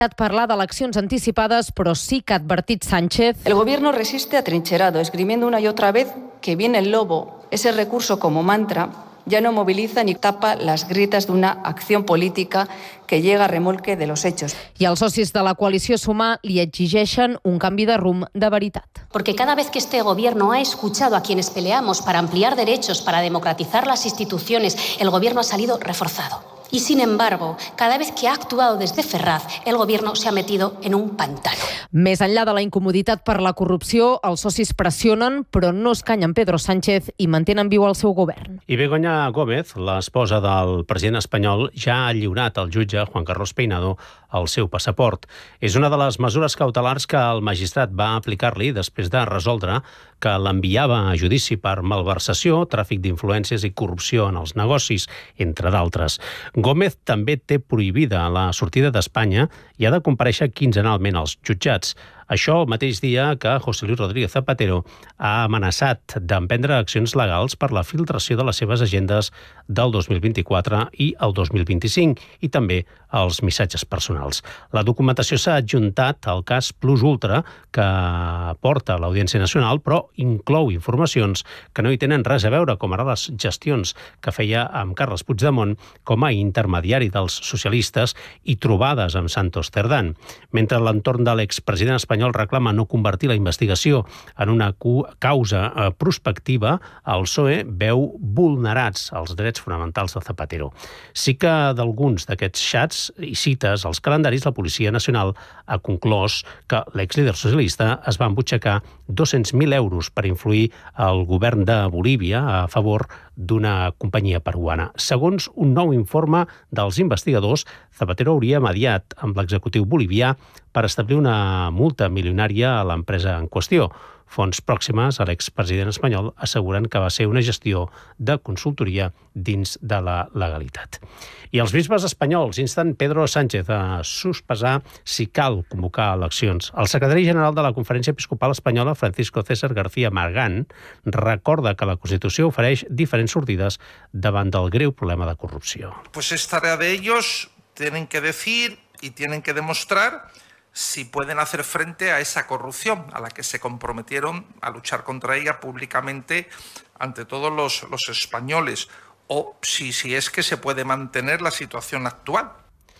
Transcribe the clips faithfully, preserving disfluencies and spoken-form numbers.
Parlar d'eleccions anticipades, però sí que ha advertit Sánchez. El gobierno resiste atrincherado, esgrimiendo una y otra vez que viene el lobo. Ese recurso como mantra ya no moviliza ni tapa las grietas de una acción política que llega a remolque de los hechos. I els socis de la coalició Sumar li exigeixen un canvi de rumb de veritat. Porque cada vez que este gobierno ha escuchado a quienes peleamos para ampliar derechos, para democratizar las instituciones, el gobierno ha salido reforzado. Y sin embargo, cada vez que ha actuado desde Ferraz, el gobierno se ha metido en un pantano. Més enllà de la incomoditat per la corrupció, els socis pressionen, però no escanyen Pedro Sánchez i mantenen viu el seu govern. I Begoña Gómez, l'esposa del president espanyol, ja ha lliurat al jutge Juan Carlos Peinado el seu passaport. És una de les mesures cautelars que el magistrat va aplicar-li després de resoldre que l'enviava a judici per malversació, tràfic d'influències i corrupció en els negocis, entre d'altres. Gómez també té prohibida la sortida d'Espanya i ha de comparèixer quinzenalment als jutjats. Això el mateix dia que José Luis Rodríguez Zapatero ha amenaçat d'emprendre accions legals per la filtració de les seves agendes del dos mil vint-i-quatre i el dos mil vint-i-cinc i també els missatges personals. La documentació s'ha adjuntat al cas Plus Ultra que porta l'Audiència Nacional, però inclou informacions que no hi tenen res a veure, com ara les gestions que feia amb Carles Puigdemont com a intermediari dels socialistes i trobades amb Santos Cerdán. Mentre l'entorn de l'expresident espanyol reclama no convertir la investigació en una causa prospectiva, el P S O E veu vulnerats els drets fonamentals de Zapatero. Sí que d'alguns d'aquests xats i cites als calendaris, la Policia Nacional ha conclòs que l'exlíder socialista es va embutxacar dos-cents mil euros per influir el govern de Bolívia a favor d'una companyia peruana. Segons un nou informe dels investigadors, Zapatero hauria mediat amb l'executiu bolivià per establir una multa milionària a l'empresa en qüestió. Fonts pròximes a l'expresident espanyol asseguren que va ser una gestió de consultoria dins de la legalitat. I els bisbes espanyols insten Pedro Sánchez a sospesar si cal convocar eleccions. El secretari general de la Conferència Episcopal Espanyola, Francisco César García Margán, recorda que la Constitució ofereix diferents sortides davant del greu problema de corrupció. Pues es tarea de ellos, tienen que decir y tienen que demostrar si pueden hacer frente a esa corrupción a la que se comprometieron a luchar contra ella públicamente ante todos los, los españoles, o si, si es que se puede mantener la situación actual.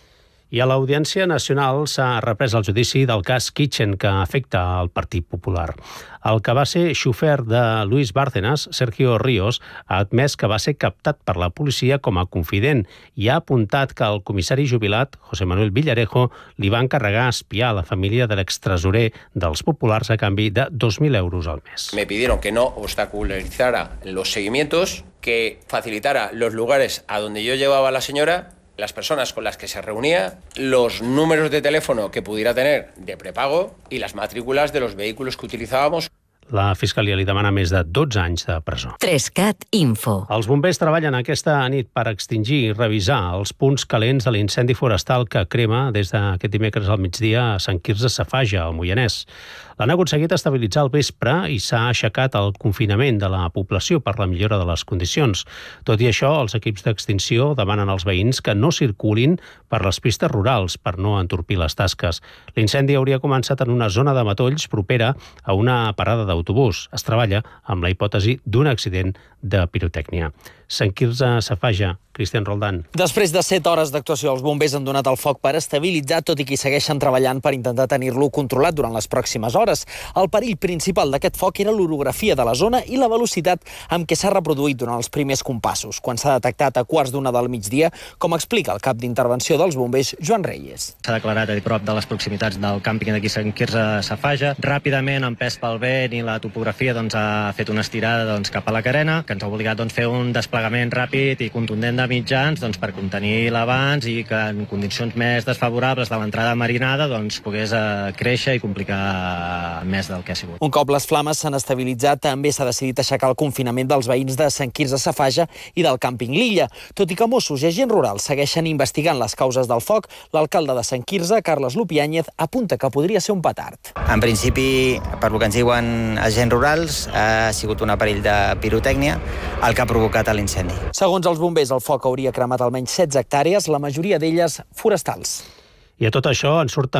I a l'Audiència Nacional s'ha reprès el judici del cas Kitchen que afecta al Partit Popular. El que va ser xofer de Luis Bárcenas, Sergio Ríos, ha admès que va ser captat per la policia com a confident i ha apuntat que el comissari jubilat, José Manuel Villarejo, li va encarregar espiar la família de l'extresorer dels Populars a canvi de dos mil euros al mes. Me pidieron que no obstaculizara los seguimientos, que facilitara los lugares a donde yo llevaba a la señora, las personas con las que se reunía, los números de teléfono que pudiera tener de prepago y las matrículas de los vehículos que utilizábamos. La Fiscalia li demana més de dotze anys de presó. Trescat Info. Els bombers treballen aquesta nit per extingir i revisar els punts calents de l'incendi forestal que crema des d'aquest dimecres al migdia a Sant Quirze Safaja, al Moianès. L'han aconseguit estabilitzar al vespre i s'ha aixecat el confinament de la població per la millora de les condicions. Tot i això, els equips d'extinció demanen als veïns que no circulin per les pistes rurals per no entorpir les tasques. L'incendi hauria començat en una zona de matolls propera a una parada d'autobús. Es treballa amb la hipòtesi d'un accident de pirotècnia. Sant Quirze Safaja, Cristian Roldán. Després de set hores d'actuació, els bombers han donat el foc per estabilitzar, tot i que hi segueixen treballant per intentar tenir-lo controlat durant les pròximes hores. El perill principal d'aquest foc era l'orografia de la zona i la velocitat amb què s'ha reproduït durant els primers compassos, quan s'ha detectat a quarts d'una del migdia, com explica el cap d'intervenció dels bombers, Joan Reyes. S'ha declarat a prop de les proximitats del càmping d'aquí Sant Quirze Safaja. Ràpidament, empès pel vent i la topografia, doncs, ha fet una estirada doncs, cap a la carena, que ens ha obligat doncs, fer un desplegament ràpid i contundent de mitjans doncs, per contenir l'avanç i que en condicions més desfavorables de l'entrada marinada doncs, pogués eh, créixer i complicar més del que ha sigut. Un cop les flames s'han estabilitzat, també s'ha decidit aixecar el confinament dels veïns de Sant Quirze Safaja i del càmping L'Illa. Tot i que Mossos i agents rurals segueixen investigant les causes del foc, l'alcalde de Sant Quirze, Carles Lupiáñez, apunta que podria ser un petard. En principi, per lo que ens diuen agents rurals, ha sigut un aparell de pirotècnia el que ha provocat l'incendi. Segons els bombers, el foc hauria cremat almenys setze hectàrees, la majoria d'elles forestals. I a tot això en surt